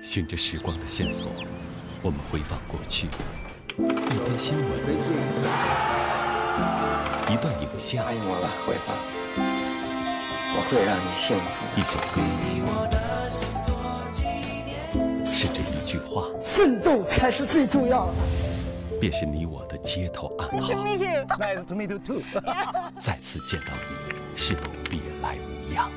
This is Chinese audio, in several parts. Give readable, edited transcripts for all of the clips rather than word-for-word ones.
循着时光的线索，我们回放过去，一篇新闻，一段影像， 答应我吧，慧芳，我会让你幸福。 一首歌，甚至一句话， 奋斗才是最重要的。 便是你我的街头暗号。 Nice to meet you too 。 再次见到你，是否别来无恙？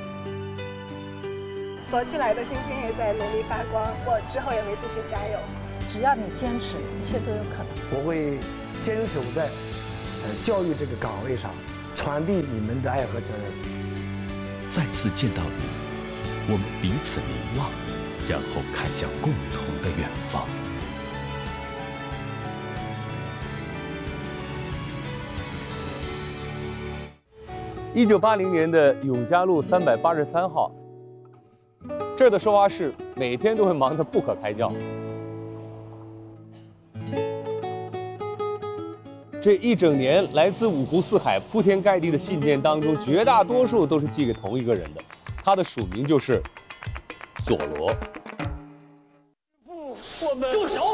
走起来的星星也在努力发光，我之后也会继续加油。 只要你坚持，一切都有可能。 我会坚守在教育这个岗位上，传递你们的爱和责任。 再次见到你，我们彼此凝望，然后看向共同的远方。 1980年的永嘉路383号，这儿的收花室每天都会忙得不可开交。这一整年，来自五湖四海、铺天盖地的信件当中，绝大多数都是寄给同一个人的，他的署名就是佐罗。 我们住手！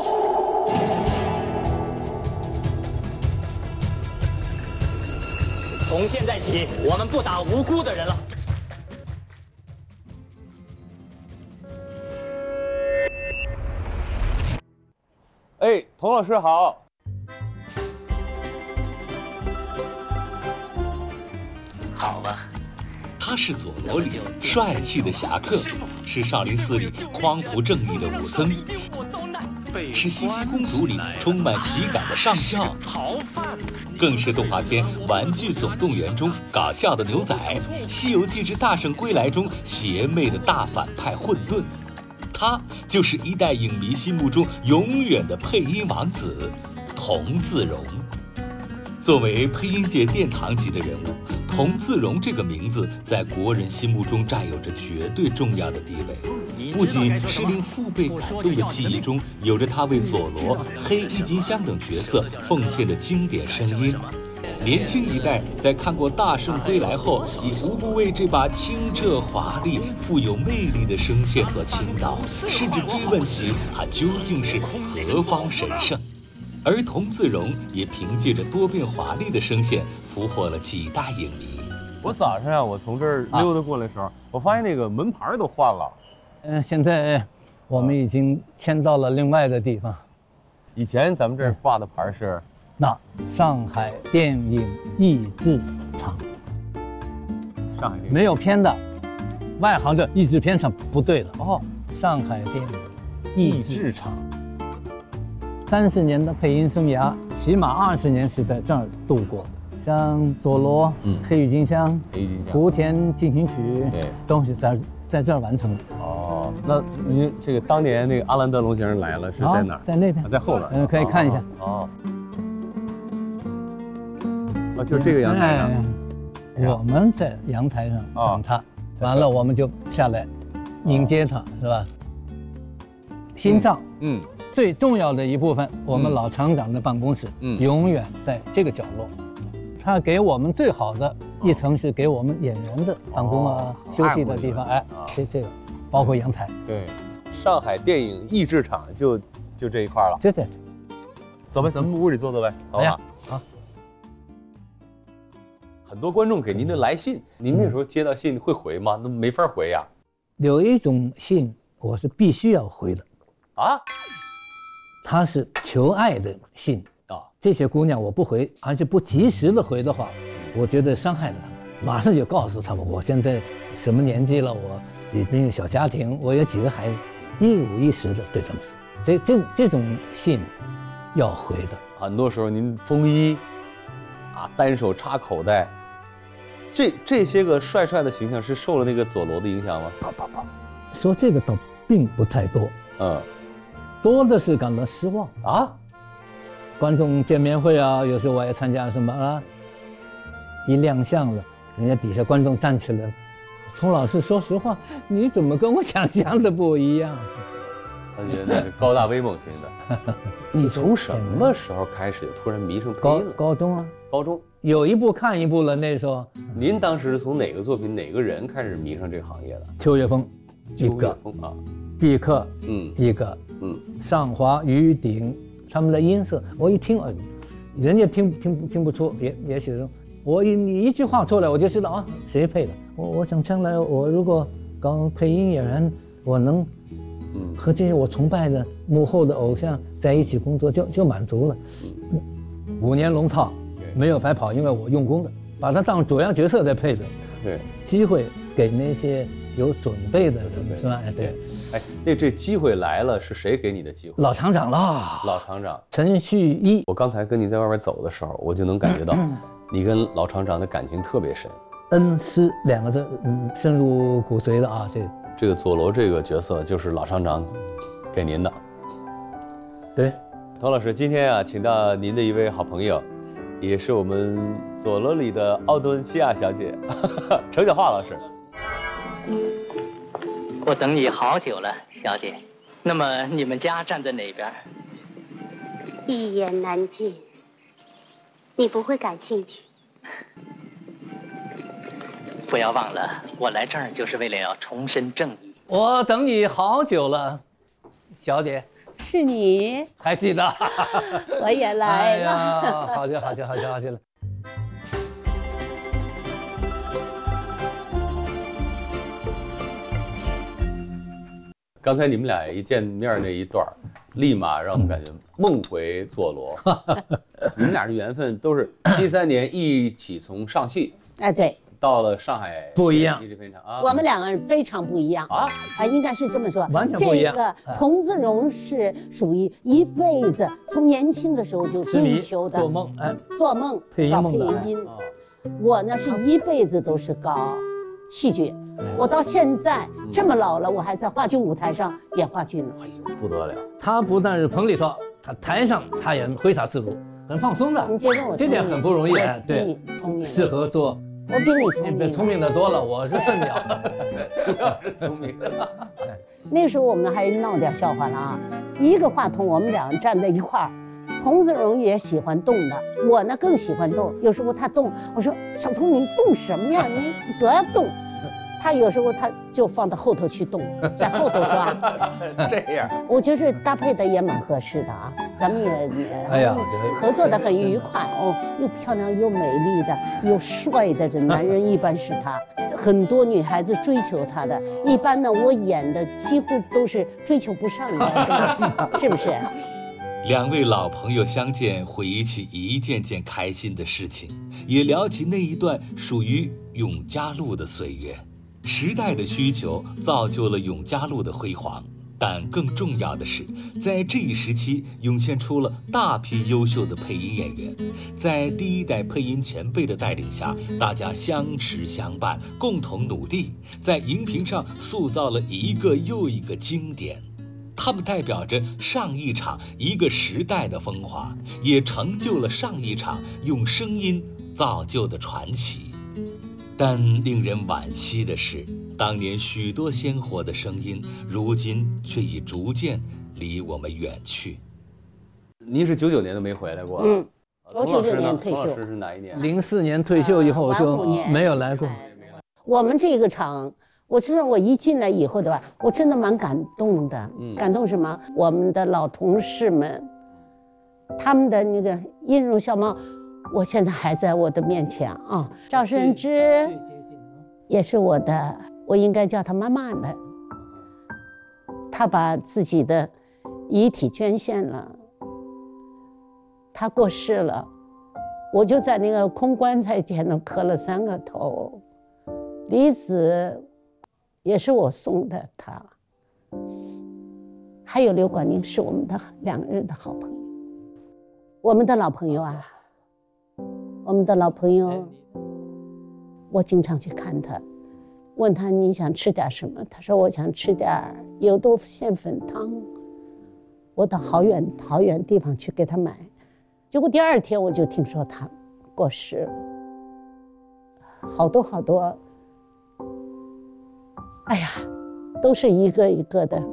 从现在起，我们不打无辜的人了。 哎，童老师好。 好吧。 他是佐罗里帅气的侠客，是少林寺里匡扶正义的武僧，是西西公主里充满喜感的上校，更是动画片《玩具总动员》中搞笑的牛仔，《西游记之大圣归来》中邪魅的大反派混沌。他就是一代影迷心目中永远的配音王子童自荣。作为配音界殿堂级的人物，童自荣这个名字在国人心目中占有着绝对重要的地位，不仅是令父辈感动的记忆中有着他为佐罗、黑郁金香等角色奉献的经典声音，年轻一代在看过《大圣归来》后，已无不为这把清澈华丽、富有魅力的声线所倾倒，甚至追问起他究竟是何方神圣。而童自荣也凭借着多变华丽的声线俘获了几大影迷。 我早上啊，我从这儿溜达过来的时候，我发现那个门牌都换了。 现在我们已经迁到了另外的地方。 以前咱们这儿挂的牌是那上海电影译制厂。 上海没有偏的，外行的译制片厂不对的哦。上海电影译制厂。30年的配音生涯，起码20年是在这儿度过的。像佐罗、黑郁金香、福田进行曲， 对， 都是在这儿完成的。 哦，那您这个当年那个阿兰德龙先生来了是在哪儿？ 在那边， 在后边。 可以看一下。 哦，就这个阳台上。 我们在阳台上等他，完了我们就下来迎接他，是吧？心脏，最重要的一部分，我们老厂长的办公室，永远在这个角落。他给我们最好的一层是给我们演员的办公啊、休息的地方，哎，这个包括阳台。 对，上海电影译制厂就这一块了。 就这。 走呗，咱们屋里坐坐呗，好吧？好。很多观众给您的来信，您那时候接到信会回吗？那没法回呀。 有一种信我是必须要回的。 啊？ 它是求爱的信啊，这些姑娘我不回，而且不及时的回的话，我觉得伤害了她们。马上就告诉她们，我现在什么年纪了，我已经有小家庭，我有几个孩子，一五一十的对他们说。这种信要回的。 很多时候您风衣啊，单手插口袋，这些个帅帅的形象是受了那个佐罗的影响吗？ 说这个倒并不太多，多的是感到失望啊。观众见面会啊，有时候我也参加什么啊，一亮相了，人家底下观众站起来，童老师，说实话，你怎么跟我想象的不一样？ 他觉得高大威猛型的。你从什么时候开始突然迷上配音了？ 高中啊， 高中有一部看一部了。那时候， 您当时是从哪个作品、哪个人开始迷上这个行业的？ 邱岳峰， 邱岳峰啊， 毕克，一个，上华、于鼎，他们的音色，我一听，人家听不出，也许你一句话出来，我就知道啊，谁配的。我想将来我如果搞配音演员，我能，和这些我崇拜的幕后的偶像在一起工作，就满足了。5年龙套没有白跑，因为我用功的，把它当主要角色在配的。对，机会给那些有准备的人，是吧？对。 那这机会来了，是谁给你的机会？ 老厂长啦， 老厂长陈旭一。 我刚才跟你在外面走的时候，我就能感觉到，你跟老厂长的感情特别深。 恩师2个字，深入骨髓的啊。 这个佐罗这个角色就是老厂长给您的。 对， 童老师，今天啊，请到您的一位好朋友，也是我们佐罗里的奥顿西亚小姐，程小桦老师。 我等你好久了，小姐。那么你们家站在哪边？ 一言难尽。你不会感兴趣。 不要忘了，我来这儿就是为了要重申正义。 我等你好久了，小姐。 是你？ 还记得？ 我也来了。 哎呀，好极了。 刚才你们俩一见面那一段，立马让我们感觉梦回佐罗。你们俩的缘分都是73年一起从上戏， 对， 到了上海， 不一样， 一直非常啊。 我们2个人非常不一样应该是这么说， 完全不一样。 这个童自荣是属于一辈子从年轻的时候就追求的做梦搞配音。我呢是一辈子都是搞戏剧。我到现在这么老了，我还在话剧舞台上演话剧呢。 哎呦，不得了！ 他不但是棚里头，他台上他也挥洒自如，很放松的。 你觉得我这点很不容易， 对，你聪明， 适合做。 我比你聪明， 聪明的多了。我是笨鸟， 主要是聪明。 那个时候我们还闹点笑话了啊！一个话筒，我们2个站在一块儿。童自荣也喜欢动的，我呢更喜欢动。有时候他动，我说小童你动什么呀？你不要动。他有时候他就放到后头去动，在后头抓。 这样， 我觉得搭配的也蛮合适的啊，咱们也合作的很愉快哦，又漂亮又美丽的又帅的这男人一般是他，很多女孩子追求他的。一般呢，我演的几乎都是追求不上的，是不是 ？2位老朋友相见，回忆起一件件开心的事情，也聊起那一段属于永嘉路的岁月。时代的需求造就了永嘉路的辉煌，但更重要的是，在这一时期涌现出了大批优秀的配音演员。在第1代配音前辈的带领下，大家相持相伴，共同努力，在荧屏上塑造了一个又一个经典。他们代表着上一场一个时代的风华，也成就了上一场用声音造就的传奇。但令人惋惜的是，当年许多鲜活的声音，如今却已逐渐离我们远去。 您是99年都没回来过？ 我99年退休。 童老师是哪一年 ？04年退休以后就没有来过。 我们这个厂，我知道我一进来以后的吧，我真的蛮感动的。感动什么？我们的老同事们，他们的那个音容笑貌。我现在还在我的面前啊，赵胜之也是我的，我应该叫他妈妈的。他把自己的遗体捐献了，他过世了，我就在那个空棺材前头磕了3个头。李子也是我送的他，还有刘广宁是我们的2个人的好朋友，我们的老朋友啊。我们的老朋友，我经常去看他，问他你想吃点什么？他说我想吃点油豆腐馅粉汤。我到好远好远地方去给他买，结果第2天我就听说他过世了，好多好多，哎呀，都是一个一个的。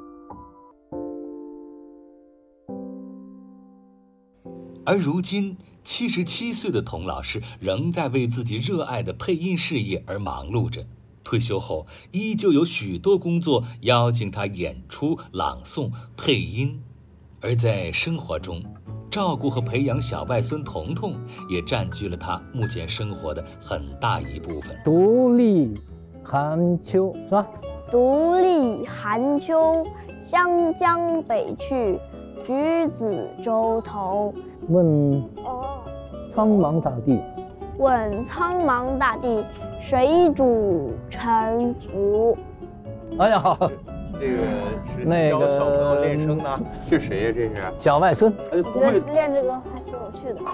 而如今 77岁的童老师仍在为自己热爱的配音事业而忙碌着。退休后，依旧有许多工作邀请他演出、朗诵、配音。而在生活中，照顾和培养小外孙彤彤也占据了他目前生活的很大一部分。 独立寒秋是吧？ 独立寒秋，湘江北去，橘子洲头。 问苍茫大地， 问苍茫大地，谁主沉浮？ 哎呀， 这个是教小朋友练声的，是谁呀？这是小外孙。 我觉得练这个还挺有趣的。